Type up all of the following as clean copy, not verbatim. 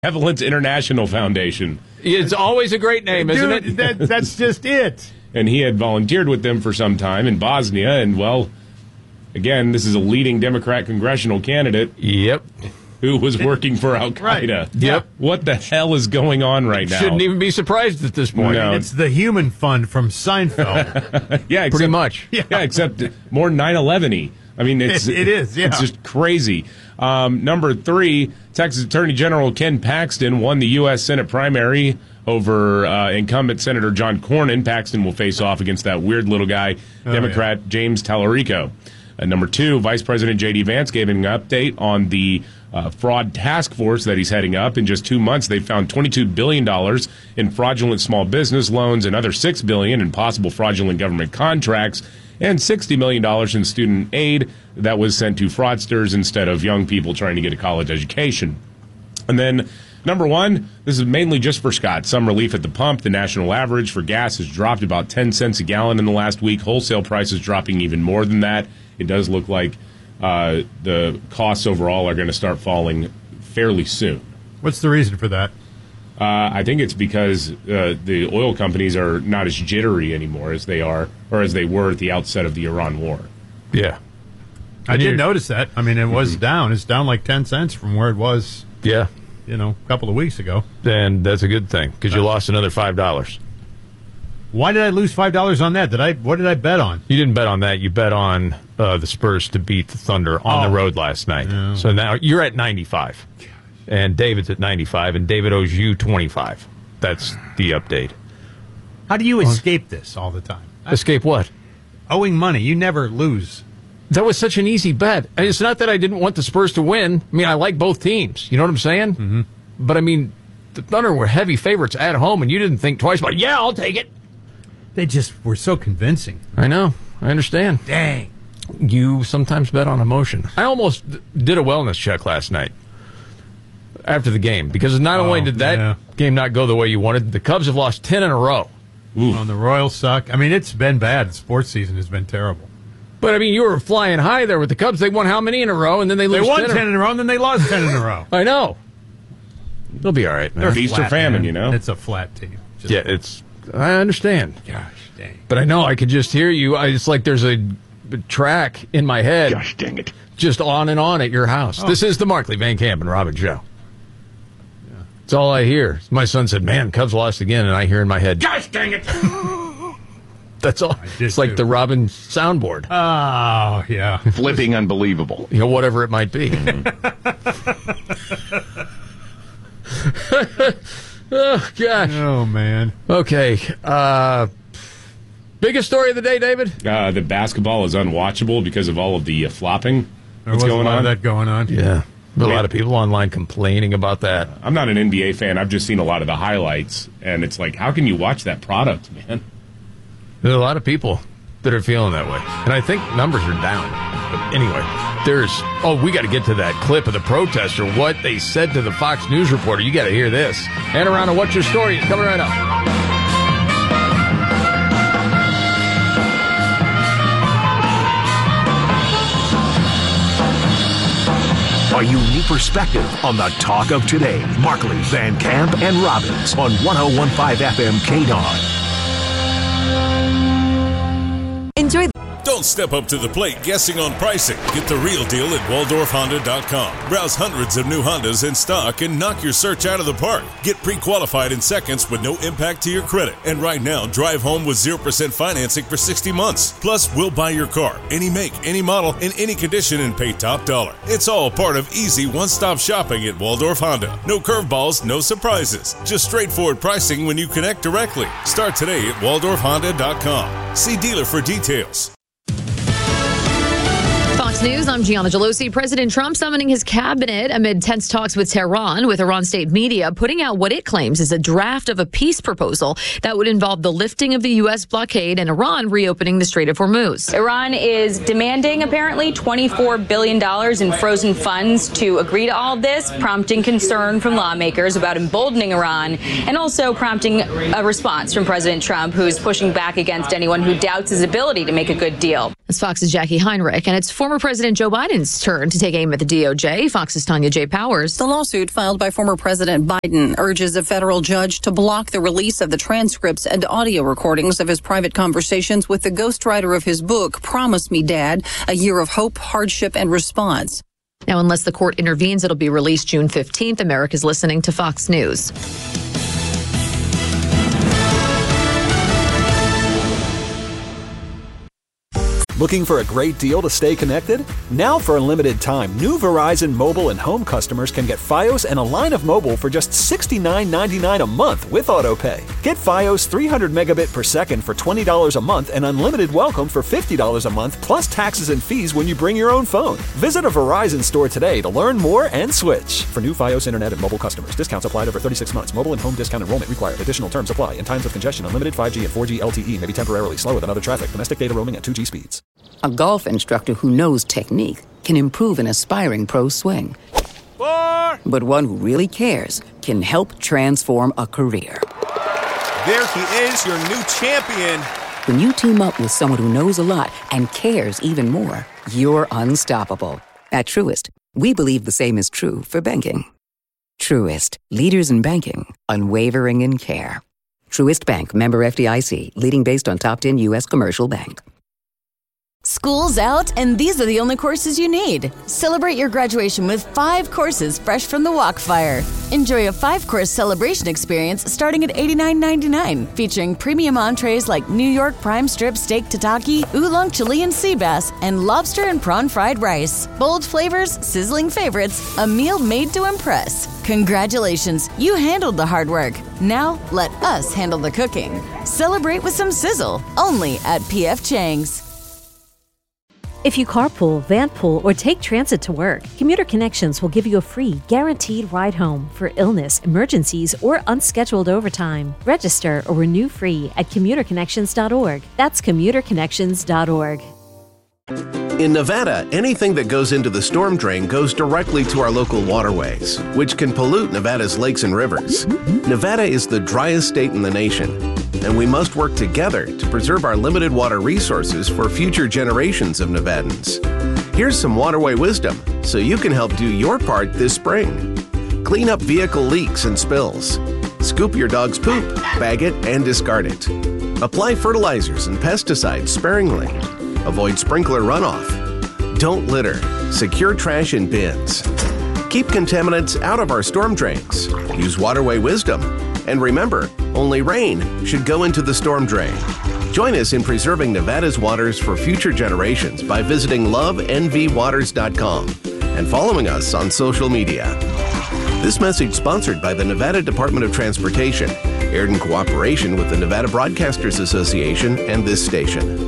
Benevolence International Foundation. It's always a great name, isn't it? That's just it. And he had volunteered with them for some time in Bosnia. And, well, again, this is a leading Democrat congressional candidate. Yep. Who was working for Al-Qaeda. Right. Yep. What the hell is going on right now? Shouldn't even be surprised at this point. No. It's the Human Fund from Seinfeld. Yeah, Pretty much. Yeah, except more 9/11-y. I mean, it is, yeah. It's just crazy. Number 3, Texas Attorney General Ken Paxton won the U.S. Senate primary over incumbent Senator John Cornyn. Paxton will face off against that weird little guy, Democrat James Tallarico. Number 2, Vice President J.D. Vance gave an update on the fraud task force that he's heading up. In just 2 months, they found $22 billion in fraudulent small business loans, another $6 billion in possible fraudulent government contracts, and $60 million in student aid that was sent to fraudsters instead of young people trying to get a college education. And then, number 1, this is mainly just for Scott. Some relief at the pump. The national average for gas has dropped about 10 cents a gallon in the last week. Wholesale prices dropping even more than that. It does look like the costs overall are going to start falling fairly soon. What's the reason for that? I think it's because the oil companies are not as jittery anymore as they are, or as they were at the outset of the Iran war. Yeah. I did notice that. I mean, it was down. It's down like 10 cents from where it was, Yeah. a couple of weeks ago. And that's a good thing, because you lost another $5. Why did I lose $5 on that? What did I bet on? You didn't bet on that. You bet on the Spurs to beat the Thunder on the road last night. Yeah. So now you're at 95. And David's at 95, and David owes you 25. That's the update. How do you escape this all the time? Escape what? Owing money. You never lose. That was such an easy bet. And it's not that I didn't want the Spurs to win. I mean, I like both teams. You know what I'm saying? Mm-hmm. But, I mean, the Thunder were heavy favorites at home, and you didn't think twice about it. Yeah, I'll take it. They just were so convincing. I know. I understand. Dang. You sometimes bet on emotion. I almost did a wellness check last night after the game, because not only did that game not go the way you wanted, the Cubs have lost 10 in a row. And the Royals suck. I mean, it's been bad. The sports season has been terrible. But, I mean, you were flying high there with the Cubs. They won how many in a row, and then they lose 10? They won 10 in a row, and then they lost 10 in a row. I know. They'll be all right, man. They're feast or famine, you know? It's a flat team. Yeah, I understand. Gosh, dang. But I know I could just hear you. It's like there's a track in my head. Gosh dang it. Just on and on at your house. This is the Markley, Van Camp, and Robin show. That's all I hear. My son said, man, Cubs lost again, and I hear in my head, gosh dang it. That's all. It's like the Robin soundboard. Oh, yeah. Flipping unbelievable. You know, whatever it might be. Oh, gosh. Oh, man. Okay. Biggest story of the day, David? The basketball is unwatchable because of all of the flopping There was a lot of that going on. Yeah. A lot of people online complaining about that. I'm not an NBA fan. I've just seen a lot of the highlights, and it's like, how can you watch that product, man? There's a lot of people that are feeling that way. And I think numbers are down. But anyway, we got to get to that clip of the protester, what they said to the Fox News reporter. You got to hear this. And around to What's Your Story is coming right up. A unique perspective on the talk of today. Markley, Van Camp, and Robbins on 101.5 FM KDON. Enjoy. Don't step up to the plate guessing on pricing. Get the real deal at WaldorfHonda.com. Browse hundreds of new Hondas in stock and knock your search out of the park. Get pre-qualified in seconds with no impact to your credit. And right now, drive home with 0% financing for 60 months. Plus, we'll buy your car, any make, any model, in any condition, and pay top dollar. It's all part of easy one-stop shopping at Waldorf Honda. No curveballs, no surprises. Just straightforward pricing when you connect directly. Start today at WaldorfHonda.com. See dealer for details. Fox News, I'm Gianna Gelosi. President Trump summoning his cabinet amid tense talks with Tehran, with Iran state media putting out what it claims is a draft of a peace proposal that would involve the lifting of the U.S. blockade and Iran reopening the Strait of Hormuz. Iran is demanding, apparently, $24 billion in frozen funds to agree to all of this, prompting concern from lawmakers about emboldening Iran, and also prompting a response from President Trump, who's pushing back against anyone who doubts his ability to make a good deal. It's Fox's Jackie Heinrich, and it's former President President Joe Biden's turn to take aim at the DOJ. Fox's Tanya J. Powers. The lawsuit filed by former President Biden urges a federal judge to block the release of the transcripts and audio recordings of his private conversations with the ghostwriter of his book, Promise Me, Dad, A Year of Hope, Hardship, and Response. Now, unless the court intervenes, it'll be released June 15th. America's listening to Fox News. Looking for a great deal to stay connected? Now for a limited time, new Verizon mobile and home customers can get Fios and a line of mobile for just $69.99 a month with AutoPay. Get Fios 300 megabit per second for $20 a month and unlimited welcome for $50 a month plus taxes and fees when you bring your own phone. Visit a Verizon store today to learn more and switch. For new Fios internet and mobile customers, discounts applied over 36 months. Mobile and home discount enrollment required. Additional terms apply. In times of congestion, unlimited 5G and 4G LTE may be temporarily slower than other traffic. Domestic data roaming at 2G speeds. A golf instructor who knows technique can improve an aspiring pro's swing. But one who really cares can help transform a career. There he is, your new champion. When you team up with someone who knows a lot and cares even more, you're unstoppable. At Truist, we believe the same is true for banking. Truist, leaders in banking, unwavering in care. Truist Bank, member FDIC, leading based on top 10 U.S. commercial bank. School's out, and these are the only courses you need. Celebrate your graduation with 5 courses fresh from the Walkfire. Enjoy a 5-course celebration experience starting at $89.99, featuring premium entrees like New York prime strip steak tataki, oolong Chilean sea bass, and lobster and prawn fried rice. Bold flavors, sizzling favorites, a meal made to impress. Congratulations, you handled the hard work. Now let us handle the cooking. Celebrate with some sizzle, only at P.F. Chang's. If you carpool, vanpool, or take transit to work, Commuter Connections will give you a free, guaranteed ride home for illness, emergencies, or unscheduled overtime. Register or renew free at commuterconnections.org. That's commuterconnections.org. In Nevada, anything that goes into the storm drain goes directly to our local waterways, which can pollute Nevada's lakes and rivers. Nevada is the driest state in the nation, and we must work together to preserve our limited water resources for future generations of Nevadans. Here's some waterway wisdom so you can help do your part this spring. Clean up vehicle leaks and spills. Scoop your dog's poop, bag it, and discard it. Apply fertilizers and pesticides sparingly. Avoid sprinkler runoff. Don't litter. Secure trash in bins. Keep contaminants out of our storm drains. Use waterway wisdom. And remember, only rain should go into the storm drain. Join us in preserving Nevada's waters for future generations by visiting lovenvwaters.com and following us on social media. This message sponsored by the Nevada Department of Transportation, aired in cooperation with the Nevada Broadcasters Association and this station.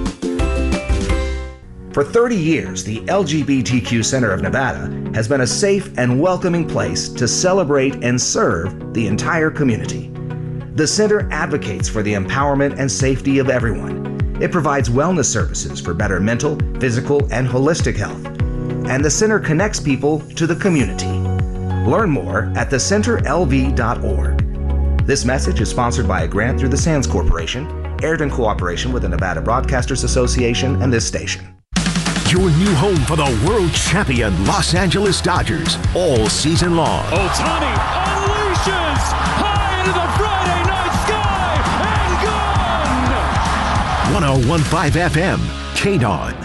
For 30 years, the LGBTQ Center of Nevada has been a safe and welcoming place to celebrate and serve the entire community. The center advocates for the empowerment and safety of everyone. It provides wellness services for better mental, physical, and holistic health. And the center connects people to the community. Learn more at thecenterlv.org. This message is sponsored by a grant through the Sands Corporation, aired in cooperation with the Nevada Broadcasters Association and this station. Your new home for the world champion Los Angeles Dodgers all season long. Ohtani unleashes high into the Friday night sky and gone! 101.5 FM, KDON.